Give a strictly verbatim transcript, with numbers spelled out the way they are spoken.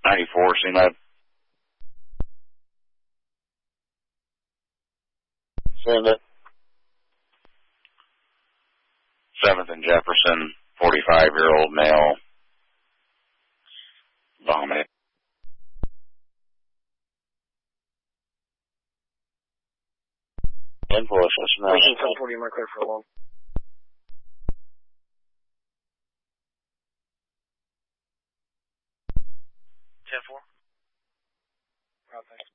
ninety-four, C M A D. Send it. seventh and Jefferson, forty-five-year-old male. Vomit. Invoice, that's nice. ten forty, my clear for a long. ten four. Oh, thanks.